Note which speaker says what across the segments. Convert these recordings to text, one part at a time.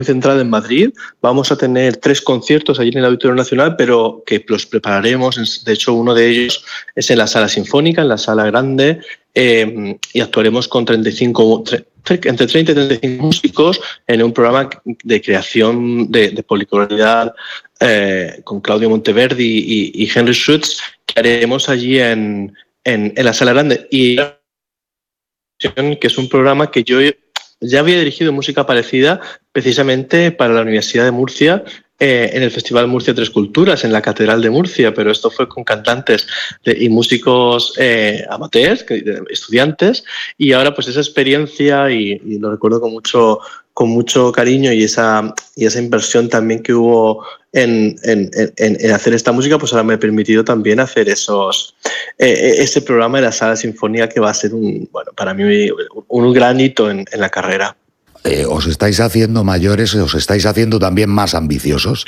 Speaker 1: centrada en Madrid. Vamos a tener 3 conciertos allí en el Auditorio Nacional, pero que los prepararemos. De hecho, uno de ellos es en la Sala Sinfónica, en la Sala Grande, y actuaremos con entre 30 y 35 músicos en un programa de creación de policoralidad con Claudio Monteverdi y Henry Schutz, que haremos allí en la Sala Grande. Y que es un programa que yo ya había dirigido música parecida precisamente para la Universidad de Murcia, en el Festival Murcia Tres Culturas, en la Catedral de Murcia, pero esto fue con cantantes y músicos amateurs, estudiantes, y ahora pues esa experiencia, y lo recuerdo con mucho cariño, y esa inversión también que hubo en hacer esta música, pues ahora me ha permitido también hacer ese programa de la Sala Sinfónica, que va a ser para mí un gran hito en la carrera.
Speaker 2: ¿Os estáis haciendo mayores, os estáis haciendo también más ambiciosos?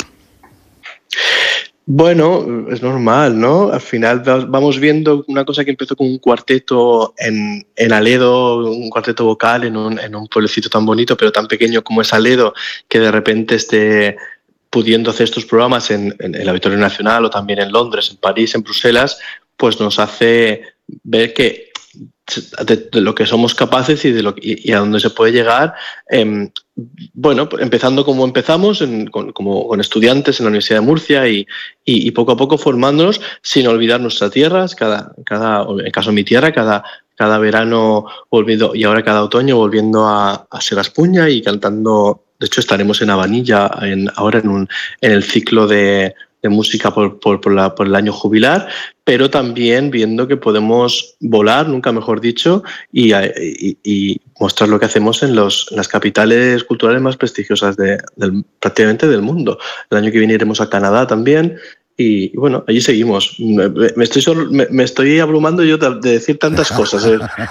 Speaker 1: Bueno, es normal, ¿no? Al final vamos viendo una cosa que empezó con un cuarteto en Aledo, un cuarteto vocal en un pueblecito tan bonito pero tan pequeño como es Aledo, que de repente esté pudiendo hacer estos programas en el Auditorio Nacional, o también en Londres, en París, en Bruselas, pues nos hace ver que de lo que somos capaces y a dónde se puede llegar. Bueno, empezando como empezamos, con estudiantes en la Universidad de Murcia, y poco a poco formándonos, sin olvidar nuestras tierras, en el caso de mi tierra, cada verano volviendo, y ahora cada otoño volviendo a Segaspuña y cantando. De hecho, estaremos en Habanilla ahora en el ciclo de música por el año jubilar, pero también viendo que podemos volar, nunca mejor dicho, y mostrar lo que hacemos en las capitales culturales más prestigiosas prácticamente del mundo. El año que viene iremos a Canadá también. Y bueno, allí seguimos. Me estoy abrumando yo de decir tantas cosas.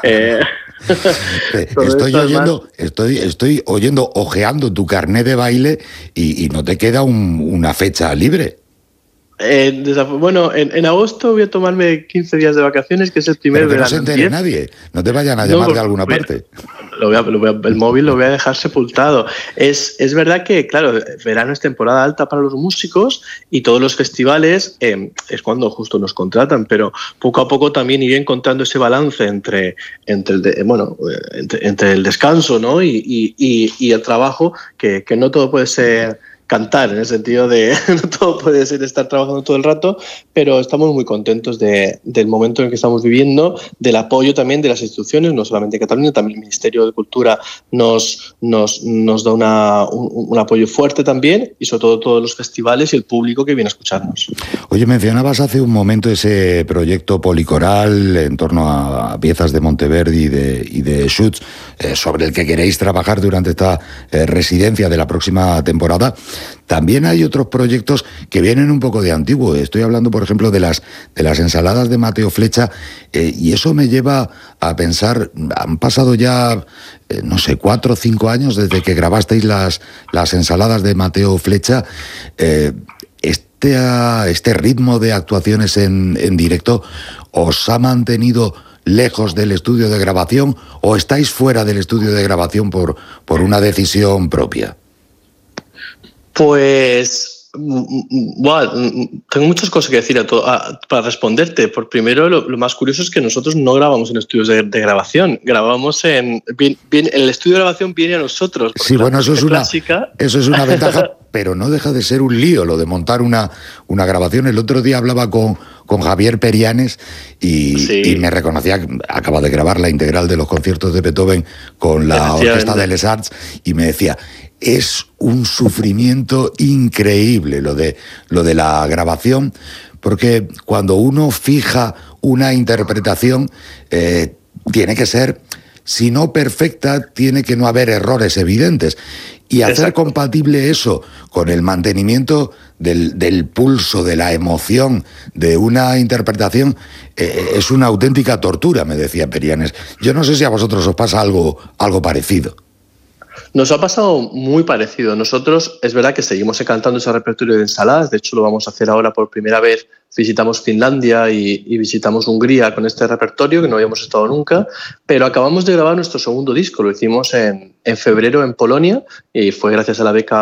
Speaker 2: Estoy oyendo, ojeando tu carnet de baile, y no te queda una fecha libre.
Speaker 1: Bueno, en agosto voy a tomarme 15 días de vacaciones, que es el primer verano.
Speaker 2: No se entere nadie, no te vayan a llamar de alguna parte.
Speaker 1: El móvil lo voy a dejar sepultado. Es verdad que, claro, verano es temporada alta para los músicos, y todos los festivales es cuando justo nos contratan, pero poco a poco también iré encontrando ese balance entre el descanso, ¿no? y el trabajo, que no todo puede ser cantar, en el sentido de no todo puede ser estar trabajando todo el rato, pero estamos muy contentos del momento en el que estamos viviendo, del apoyo también de las instituciones, no solamente Cataluña, también el Ministerio de Cultura nos da un apoyo fuerte también, y sobre todo todos los festivales y el público que viene a escucharnos.
Speaker 2: Oye, mencionabas hace un momento ese proyecto policoral en torno a piezas de Monteverdi y de Schutz, sobre el que queréis trabajar durante esta residencia de la próxima temporada. También hay otros proyectos que vienen un poco de antiguo. Estoy hablando, por ejemplo, de las ensaladas de Mateo Flecha, y eso me lleva a pensar, han pasado ya, 4 o 5 años desde que grabasteis las ensaladas de Mateo Flecha. Este ritmo de actuaciones en directo, ¿os ha mantenido lejos del estudio de grabación, o estáis fuera del estudio de grabación por una decisión propia?
Speaker 1: Pues tengo muchas cosas que decir para responderte. Por primero, lo más curioso es que nosotros no grabamos en estudios de grabación, grabamos el estudio de grabación viene a nosotros.
Speaker 2: Sí, bueno, eso es una ventaja, pero no deja de ser un lío lo de montar una grabación. El otro día hablaba con Javier Perianes y me reconocía que acaba de grabar la integral de los conciertos de Beethoven con la Orquesta de Les Arts, y me decía: es un sufrimiento increíble lo de la grabación, porque cuando uno fija una interpretación, tiene que ser, si no perfecta, tiene que no haber errores evidentes. Y hacer compatible eso con el mantenimiento del pulso, de la emoción de una interpretación, es una auténtica tortura, me decía Perianes. Yo no sé si a vosotros os pasa algo parecido.
Speaker 1: Nos ha pasado muy parecido. Nosotros, es verdad que seguimos cantando ese repertorio de ensaladas. De hecho, lo vamos a hacer ahora por primera vez visitamos Finlandia y visitamos Hungría con este repertorio, que no habíamos estado nunca, pero acabamos de grabar nuestro segundo disco, lo hicimos en febrero en Polonia y fue gracias a la beca